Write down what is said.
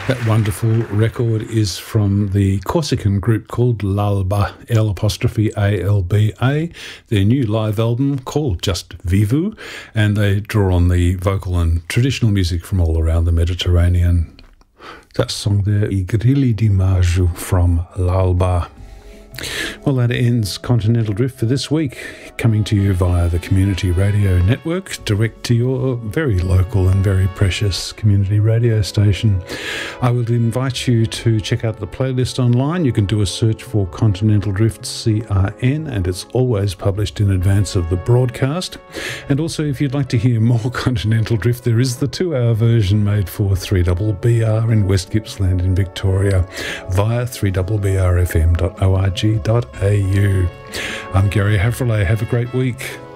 That wonderful record is from the Corsican group called L'Alba, L'Alba, their new live album called just Vivu, and they draw on the vocal and traditional music from all around the Mediterranean. That song there, I Grilli di Maggio from L'Alba. Well, that ends Continental Drift for this week, coming to you via the Community Radio Network, direct to your very local and very precious community radio station. I will invite you to check out the playlist online. You can do a search for Continental Drift CRN, and it's always published in advance of the broadcast. And also, if you'd like to hear more Continental Drift, there is the 2-hour version made for 3BBR in West Gippsland in Victoria via 3BBRFM.org. I'm Gary Havrillay. Have a great week.